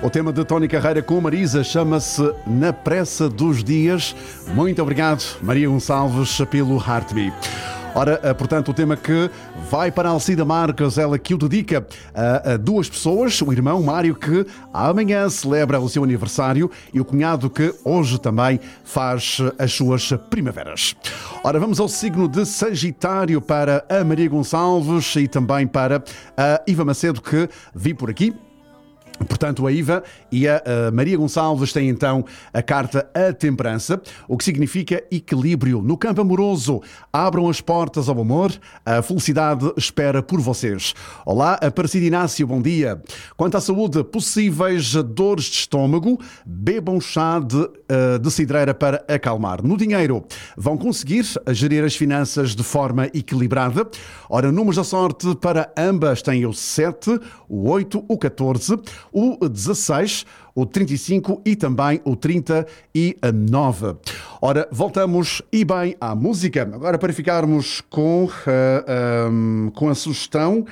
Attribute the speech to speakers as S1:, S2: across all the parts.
S1: O tema de Tony Carreira com Marisa chama-se Na Pressa dos Dias. Muito obrigado, Maria Gonçalves, pelo Heart Me. Ora, portanto, o tema que vai para a Alcida Marques, ela que o dedica a duas pessoas, o irmão Mário, que amanhã celebra o seu aniversário, e o cunhado, que hoje também faz as suas primaveras. Ora, vamos ao signo de Sagitário para a Maria Gonçalves e também para a Iva Macedo, que vi por aqui. Portanto, a Iva e a Maria Gonçalves têm então a carta A Temperança, o que significa equilíbrio. No campo amoroso, abram as portas ao amor, a felicidade espera por vocês. Olá, Aparecido Inácio, bom dia. Quanto à saúde, possíveis dores de estômago, bebam chá de cidreira para acalmar. No dinheiro, vão conseguir gerir as finanças de forma equilibrada. Ora, números da sorte para ambas têm o 7, o 8, o 14, o 16, o 35 e também o 39. Ora, voltamos e bem à música. Agora, para ficarmos com a sugestão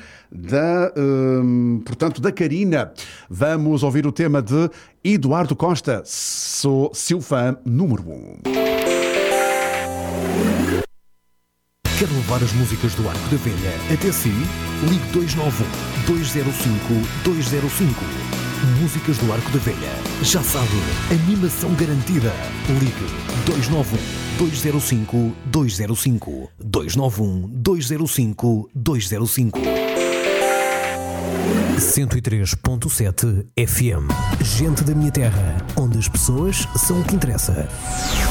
S1: da Karina, vamos ouvir o tema de Eduardo Costa. Sou seu fã número 1.
S2: Quer levar as músicas do Arco da Velha até si? Ligue 291-205-205. Músicas do Arco da Velha. Já sabe, animação garantida. Ligue 291-205-205. 291-205-205. 103.7 FM. Gente da minha terra, onde as pessoas são o que interessa.